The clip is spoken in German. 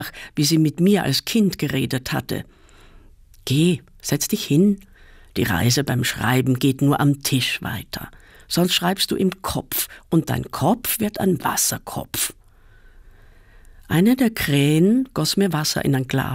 wie sie mit mir als Kind geredet hatte. »Geh, setz dich hin. Die Reise beim Schreiben geht nur am Tisch weiter. Sonst schreibst du im Kopf und dein Kopf wird ein Wasserkopf.« Eine der Krähen goss mir Wasser in ein Glas.